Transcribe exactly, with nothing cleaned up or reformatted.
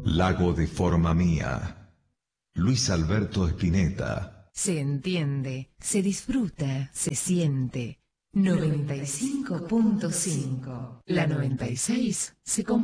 Lago de forma mía. Luis Alberto Spinetta. Se entiende, se disfruta, se siente. noventa y cinco punto cinco. La noventa y seis se